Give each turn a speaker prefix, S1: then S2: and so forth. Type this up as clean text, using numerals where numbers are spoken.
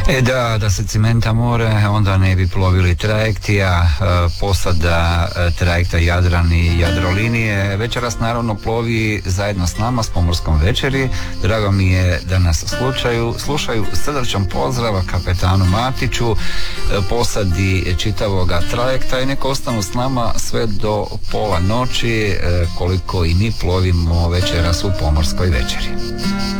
S1: Da se cimenta more, onda ne bi plovili trajekti, a posada trajekta Jadran i Jadrolinije večeras naravno plovi zajedno s nama s Pomorskom večeri. Drago mi je da nas slušaju. Srdačan pozdrav kapetanu Matiću, posadi čitavoga trajekta i neko ostanu s nama sve do pola noći, koliko i mi plovimo večeras u Pomorskoj večeri.